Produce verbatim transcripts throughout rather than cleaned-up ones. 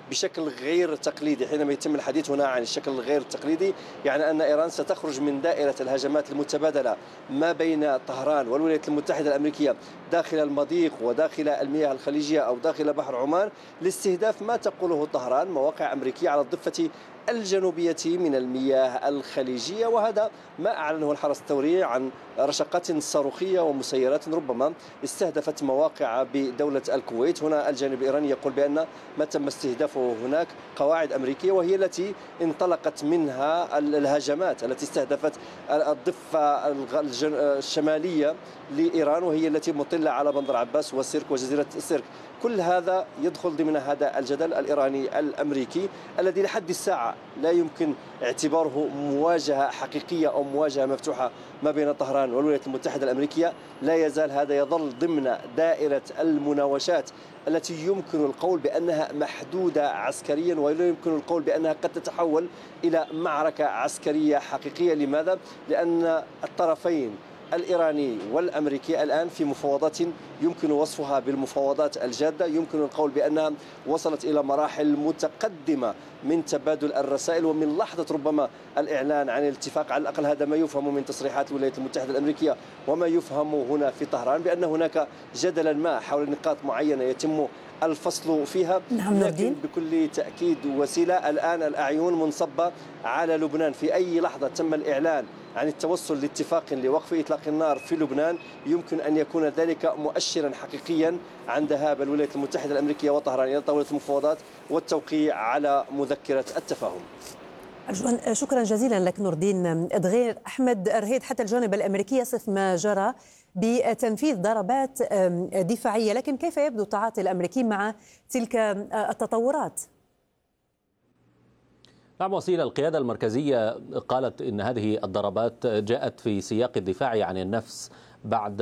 بشكل غير تقليدي. حينما يتم الحديث هنا عن الشكل الغير التقليدي يعني أن إيران ستخرج من دائرة الهجمات المتبادلة ما بين طهران والولايات المتحدة الأمريكية داخل المضيق وداخل المياه الخليجية أو داخل بحر عمان لاستهداف ما تقوله طهران مواقع أمريكية على الضفة الجنوبية من المياه الخليجية. وهذا ما أعلنه الحرس الثوري عن رشقات صاروخية ومسيرات ربما استهدفت مواقع بدولة الكويت. هنا الجانب الإيراني يقول بأن ما تم استهدافه هناك قواعد أمريكية وهي التي انطلقت منها الهجمات التي استهدفت الضفة الشمالية لإيران وهي التي مطلة على بندر عباس وسيرك وجزيرة سيرك. كل هذا يدخل ضمن هذا الجدل الإيراني الأمريكي الذي لحد الساعة لا يمكن اعتباره مواجهة حقيقية أو مواجهة مفتوحة ما بين طهران والولايات المتحدة الأمريكية. لا يزال هذا يظل ضمن دائرة المناوشات التي يمكن القول بأنها محدودة عسكريا ولا يمكن القول بأنها قد تتحول إلى معركة عسكرية حقيقية. لماذا؟ لأن الطرفين الإيراني والأمريكي الآن في مفاوضات يمكن وصفها بالمفاوضات الجادة. يمكن القول بأنها وصلت إلى مراحل متقدمة من تبادل الرسائل ومن لحظة ربما الإعلان عن الاتفاق. على الأقل هذا ما يفهم من تصريحات الولايات المتحدة الأمريكية وما يفهم هنا في طهران بأن هناك جدلا ما حول نقاط معينة يتم الفصل فيها. نعم لكن بكل تأكيد وسيلة الآن الأعين منصبة على لبنان. في أي لحظة تم الإعلان عن التوصل لاتفاق لوقف إطلاق النار في لبنان يمكن أن يكون ذلك مؤشرا حقيقيا عن ذهاب الولايات المتحدة الأمريكية وطهران إلى طاولة المفاوضات والتوقيع على مذكرة التفاهم. شكرا جزيلا لك نور الدين أدغير. أحمد رهيد، حتى الجانب الأمريكي يصف ما جرى بتنفيذ ضربات دفاعية، لكن كيف يبدو التعاطي الأمريكي مع تلك التطورات؟ نعم وسيلة، القيادة المركزية قالت إن هذه الضربات جاءت في سياق الدفاع عن النفس بعد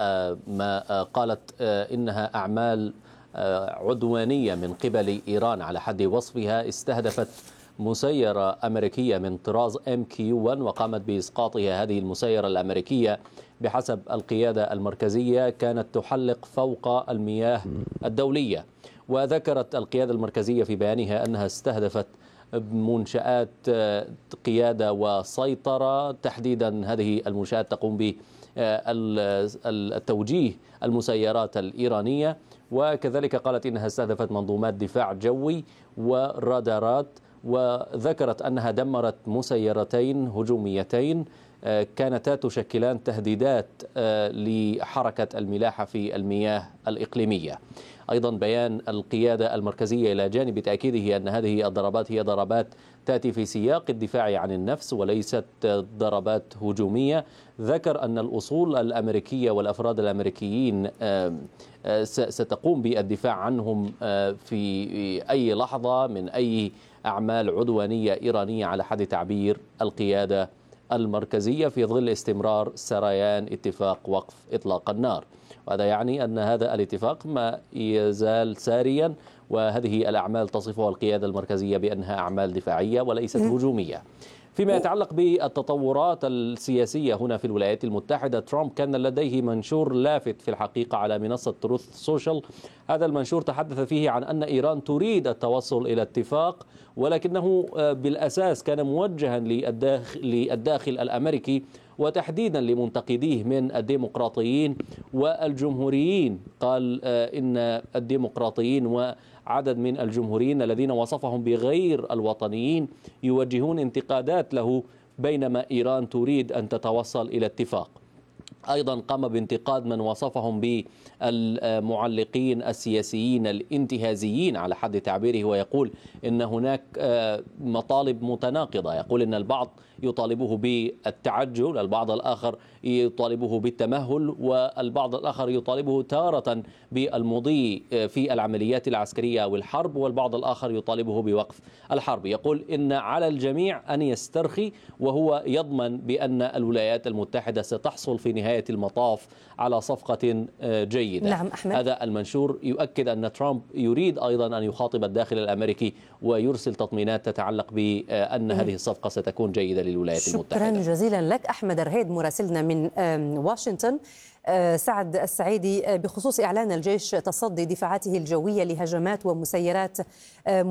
ما قالت إنها أعمال عدوانية من قبل إيران على حد وصفها استهدفت مسيرة أمريكية من طراز إم كيو واحد وقامت بإسقاطها. هذه المسيرة الأمريكية بحسب القيادة المركزية كانت تحلق فوق المياه الدولية. وذكرت القيادة المركزية في بيانها أنها استهدفت منشآت قيادة وسيطرة، تحديدا هذه المنشآت تقوم بالتوجيه المسيرات الإيرانية. وكذلك قالت إنها استهدفت منظومات دفاع جوي ورادارات، وذكرت أنها دمرت مسيرتين هجوميتين كانتا تشكلان تهديدات لحركة الملاحة في المياه الإقليمية. أيضا بيان القيادة المركزية إلى جانب تأكيده أن هذه الضربات هي ضربات تأتي في سياق الدفاع عن النفس وليست ضربات هجومية. ذكر أن الأصول الأمريكية والأفراد الأمريكيين ستقوم بالدفاع عنهم في أي لحظة من أي أعمال عدوانية إيرانية على حد تعبير القيادة المركزية في ظل استمرار سريان اتفاق وقف إطلاق النار. وهذا يعني أن هذا الاتفاق ما يزال ساريا، وهذه الأعمال تصفها القيادة المركزية بأنها أعمال دفاعية وليست هجومية. فيما يتعلق بالتطورات السياسية هنا في الولايات المتحدة، ترامب كان لديه منشور لافت في الحقيقة على منصة تروث سوشيال. هذا المنشور تحدث فيه عن أن إيران تريد التوصل إلى اتفاق، ولكنه بالأساس كان موجها للداخل, للداخل الأمريكي وتحديدا لمنتقديه من الديمقراطيين والجمهوريين. قال إن الديمقراطيين وعدد من الجمهوريين الذين وصفهم بغير الوطنيين يوجهون انتقادات له، بينما إيران تريد أن تتوصل إلى اتفاق. أيضا قام بانتقاد من وصفهم بالمعلقين السياسيين الانتهازيين على حد تعبيره، ويقول إن هناك مطالب متناقضة. يقول إن البعض يطالبه بالتعجل، البعض الآخر يطالبه بالتمهل، والبعض الآخر يطالبه تارة بالمضي في العمليات العسكرية والحرب، والبعض الآخر يطالبه بوقف الحرب. يقول إن على الجميع أن يسترخي، وهو يضمن بأن الولايات المتحدة ستحصل في نهاية المطاف على صفقة جيدة. نعم أحمد. هذا المنشور يؤكد أن ترامب يريد أيضا أن يخاطب الداخل الأمريكي ويرسل تطمينات تتعلق بأن هذه الصفقة ستكون جيدة للولايات المتحدة. شكرا جزيلا لك أحمد رهيد مراسلنا من واشنطن. سعد السعيدي، بخصوص إعلان الجيش تصدي دفاعاته الجوية لهجمات ومسيرات